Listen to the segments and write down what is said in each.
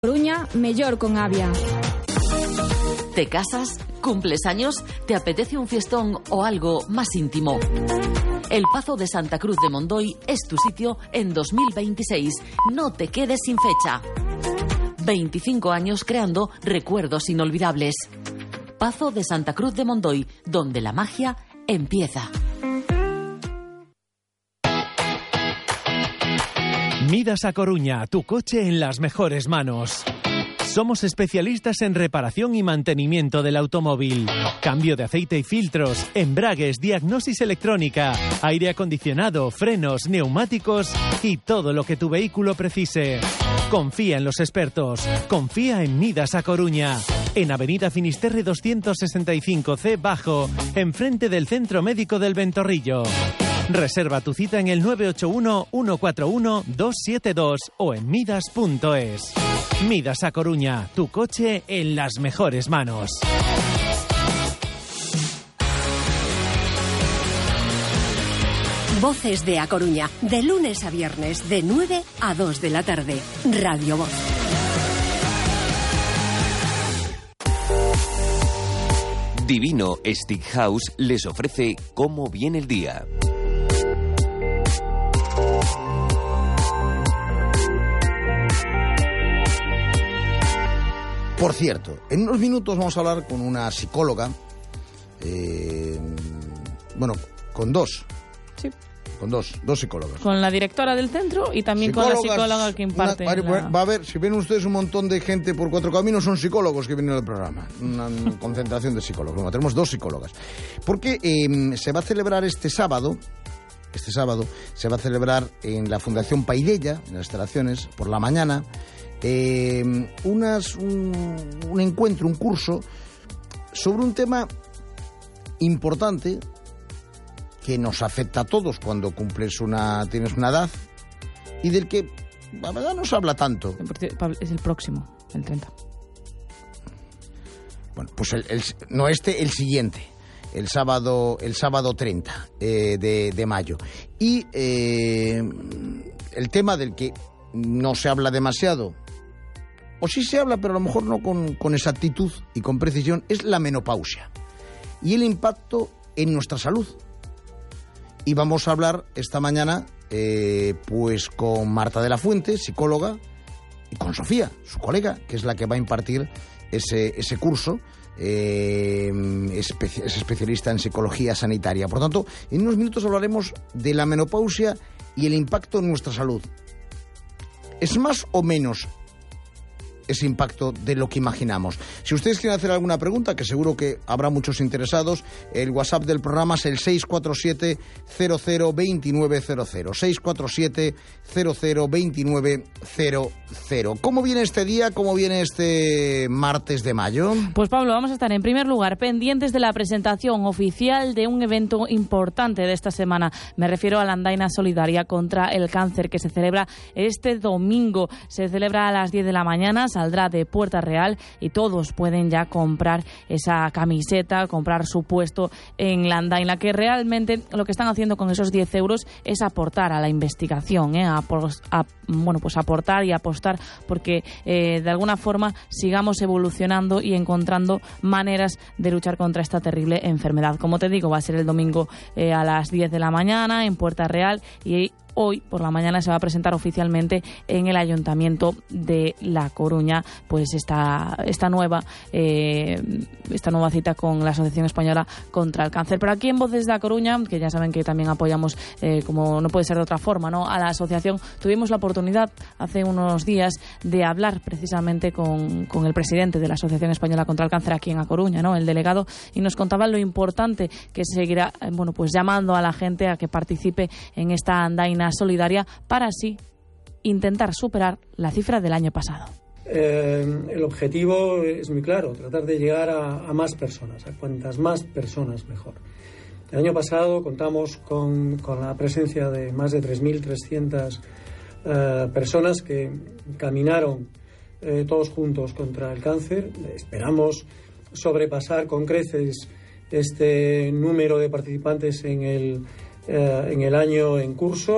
Coruña, mellor con Avia. ¿Te casas? ¿Cumples años? ¿Te apetece un fiestón o algo más íntimo? El Pazo de Santa Cruz de Mondoy es tu sitio en 2026. No te quedes sin fecha. 25 años creando recuerdos inolvidables. Pazo de Santa Cruz de Mondoy, donde la magia empieza. Midas a Coruña, tu coche en las mejores manos. Somos especialistas en reparación y mantenimiento del automóvil. Cambio de aceite y filtros, embragues, diagnosis electrónica, aire acondicionado, frenos, neumáticos y todo lo que tu vehículo precise. Confía en los expertos. Confía en Midas a Coruña. En Avenida Finisterre 265C Bajo, enfrente del Centro Médico del Ventorrillo. Reserva tu cita en el 981-141-272 o en midas.es. Midas a Coruña, tu coche en las mejores manos. Voces de A Coruña, de lunes a viernes, de 9 a 2 de la tarde. Radio Voz. Divino Stick House les ofrece Cómo viene el día. Por cierto, en unos minutos vamos a hablar con una psicóloga, con dos. Sí. Con dos psicólogas. Con la directora del centro y también con la psicóloga que imparte. Va a haber, si ven ustedes un montón de gente por Cuatro Caminos, son psicólogos que vienen al programa. Una concentración de psicólogos. Bueno, tenemos dos psicólogas. Porque se va a celebrar este sábado se va a celebrar en la Fundación Paidella, en las instalaciones, por la mañana, un encuentro, un curso sobre un tema importante que nos afecta a todos cuando tienes una edad y del que la verdad no se habla tanto. Es el próximo, el 30. Bueno, pues el siguiente, el sábado 30 de mayo. Y el tema del que no se habla demasiado, o sí se habla, pero a lo mejor no con exactitud y con precisión, es la menopausia y el impacto en nuestra salud. Y vamos a hablar esta mañana pues con Marta de la Fuente, psicóloga, y con Sofía, su colega, que es la que va a impartir ese curso. Es especialista en psicología sanitaria. Por tanto, en unos minutos hablaremos de la menopausia y el impacto en nuestra salud. ¿Es más o menos ese impacto de lo que imaginamos? Si ustedes quieren hacer alguna pregunta, que seguro que habrá muchos interesados, el WhatsApp del programa es el 647-002900. 647-002900. ¿Cómo viene este día? ¿Cómo viene este martes de mayo? Pues Pablo, vamos a estar en primer lugar pendientes de la presentación oficial de un evento importante de esta semana. Me refiero a la andaina solidaria contra el cáncer, que se celebra este domingo. Se celebra a las 10 de la mañana, saldrá de Puerta Real y todos pueden ya comprar esa camiseta, comprar su puesto en la andaina, que realmente lo que están haciendo con esos 10 euros es aportar a la investigación, pues aportar y apostar porque de alguna forma sigamos evolucionando y encontrando maneras de luchar contra esta terrible enfermedad. Como te digo, va a ser el domingo a las 10 de la mañana en Puerta Real y hoy por la mañana se va a presentar oficialmente en el Ayuntamiento de La Coruña pues esta nueva cita con la Asociación Española contra el Cáncer. Pero aquí en Voces de La Coruña, que ya saben que también apoyamos, como no puede ser de otra forma, ¿no?, a la asociación, tuvimos la oportunidad hace unos días de hablar precisamente con el presidente de la Asociación Española contra el Cáncer aquí en La Coruña, ¿no?, el delegado, y nos contaba lo importante que seguirá pues llamando a la gente a que participe en esta andaina solidaria para así intentar superar la cifra del año pasado. El objetivo es muy claro, tratar de llegar a más personas, a cuantas más personas mejor. El año pasado contamos con la presencia de más de 3.300 personas que caminaron todos juntos contra el cáncer. Esperamos sobrepasar con creces este número de participantes en el año en curso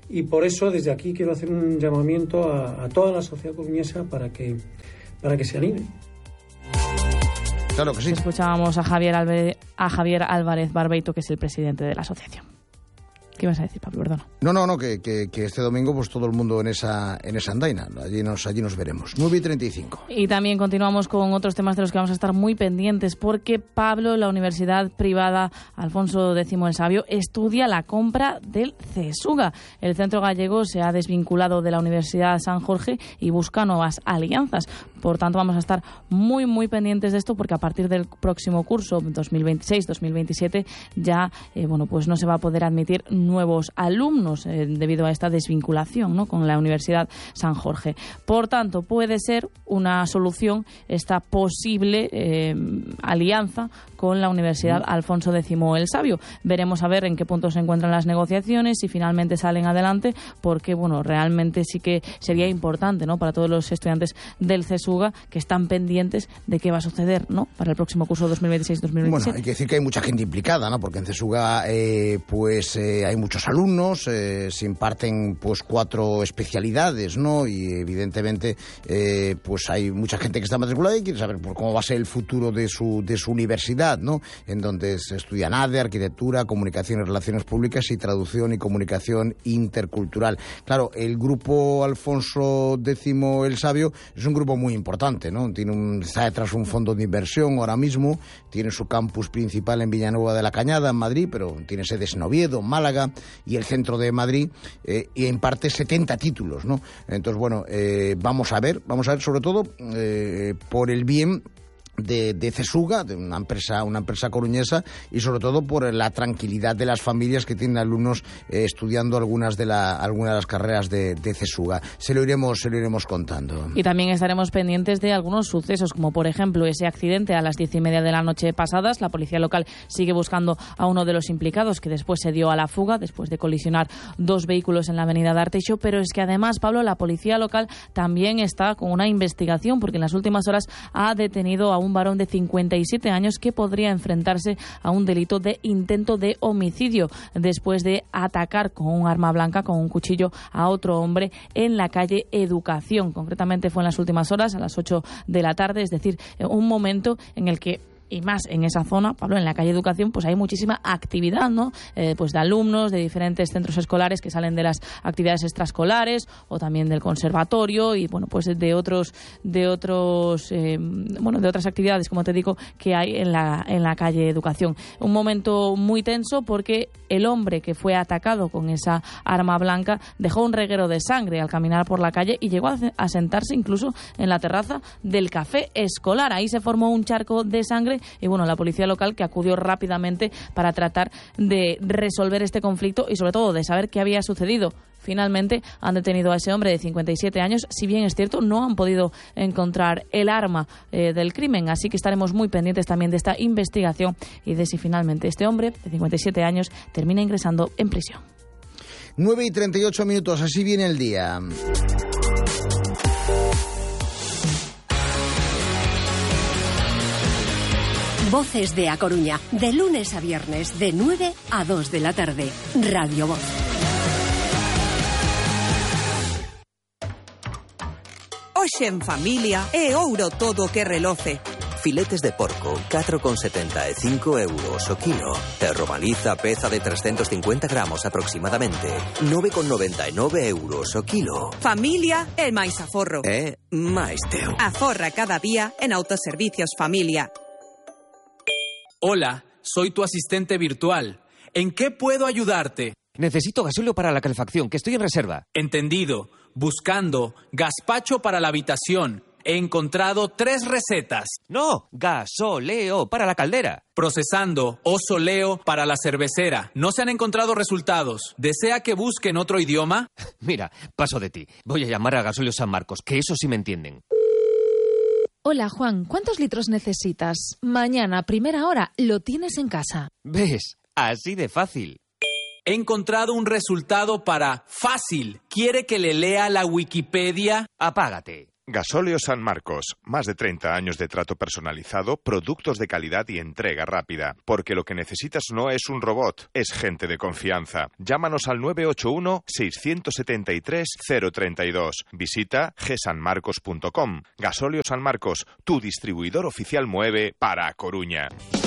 y por eso desde aquí quiero hacer un llamamiento a toda la sociedad coruñesa para que se anime. Claro que sí. Escuchábamos a Javier Álvarez Barbeito, que es el presidente de la asociación. ¿Qué ibas a decir, Pablo? Perdona. No, que este domingo pues todo el mundo en esa andaina. Allí nos veremos. 9:35. Y también continuamos con otros temas de los que vamos a estar muy pendientes, porque Pablo, la Universidad Privada Alfonso X el Sabio, estudia la compra del CESUGA. El centro gallego se ha desvinculado de la Universidad San Jorge y busca nuevas alianzas. Por tanto, vamos a estar muy, muy pendientes de esto, porque a partir del próximo curso, 2026-2027, ya pues no se va a poder admitir nuevos alumnos debido a esta desvinculación, ¿no?, con la Universidad San Jorge. Por tanto, puede ser una solución esta posible alianza con la Universidad Alfonso X el Sabio. Veremos a ver en qué punto se encuentran las negociaciones, si finalmente salen adelante, porque realmente sí que sería importante, ¿no?, para todos los estudiantes del CESUGA que están pendientes de qué va a suceder, ¿no?, para el próximo curso 2026-2027. Bueno, hay que decir que hay mucha gente implicada, ¿no?, porque en CESUGA hay muchos alumnos, se imparten 4 especialidades, ¿no?, y evidentemente hay mucha gente que está matriculada y quiere saber cómo va a ser el futuro de su universidad, ¿no?, en donde se estudia ADE, arquitectura, comunicación y relaciones públicas y traducción y comunicación intercultural. Claro, el grupo Alfonso X el Sabio es un grupo muy importante, ¿no? Está detrás un fondo de inversión ahora mismo, tiene su campus principal en Villanueva de la Cañada, en Madrid, pero tiene sedes en Oviedo, Málaga y el centro de Madrid, y imparte 70 títulos, ¿no? Entonces, vamos a ver sobre todo por el bien de CESUGA, de una empresa coruñesa, y sobre todo por la tranquilidad de las familias que tienen alumnos estudiando algunas de las carreras de CESUGA. Se lo iremos contando. Y también estaremos pendientes de algunos sucesos, como por ejemplo ese accidente a las 10:30 de la noche pasadas. La policía local sigue buscando a uno de los implicados, que después se dio a la fuga después de colisionar 2 vehículos en la avenida de Arteixo. Pero es que además, Pablo, la policía local también está con una investigación, porque en las últimas horas ha detenido a un varón de 57 años que podría enfrentarse a un delito de intento de homicidio después de atacar con un arma blanca, con un cuchillo, a otro hombre en la calle Educación. Concretamente fue en las últimas horas, a las 8 de la tarde, es decir, un momento en el que, y más en esa zona, Pablo, en la calle Educación, pues hay muchísima actividad, ¿no? De alumnos de diferentes centros escolares que salen de las actividades extraescolares o también del conservatorio y, de otras actividades, como te digo, que hay en la calle Educación. Un momento muy tenso porque el hombre que fue atacado con esa arma blanca dejó un reguero de sangre al caminar por la calle y llegó a sentarse incluso en la terraza del café escolar. Ahí se formó un charco de sangre y la policía local, que acudió rápidamente para tratar de resolver este conflicto y sobre todo de saber qué había sucedido. Finalmente han detenido a ese hombre de 57 años. Si bien es cierto, no han podido encontrar el arma del crimen, así que estaremos muy pendientes también de esta investigación y de si finalmente este hombre de 57 años termina ingresando en prisión. 9:38, así viene el día. Voces de A Coruña, de lunes a viernes, de 9 a 2 de la tarde. Radio Voz. Hoxe en familia é ouro todo o que reloce. Filetes de porco, 4,75 euros o kilo. E romaliza, peza de 350 gramos aproximadamente, 9,99 euros o kilo. Familia é máis aforro. É máis teu. Aforra cada día en Autoservicios Familia. Hola, soy tu asistente virtual. ¿En qué puedo ayudarte? Necesito gasóleo para la calefacción, que estoy en reserva. Entendido. Buscando gazpacho para la habitación. He encontrado 3 recetas. No, gasoleo para la caldera. Procesando osoleo para la cervecera. No se han encontrado resultados. ¿Desea que busque en otro idioma? Mira, paso de ti. Voy a llamar a Gasoleo San Marcos, que eso sí me entienden. Hola, Juan, ¿cuántos litros necesitas? Mañana, primera hora, lo tienes en casa. ¿Ves? Así de fácil. He encontrado un resultado para fácil. ¿Quiere que le lea la Wikipedia? Apágate. Gasóleo San Marcos, más de 30 años de trato personalizado, productos de calidad y entrega rápida. Porque lo que necesitas no es un robot, es gente de confianza. Llámanos al 981-673-032. Visita gsanmarcos.com. Gasóleo San Marcos, tu distribuidor oficial Moeve para Coruña.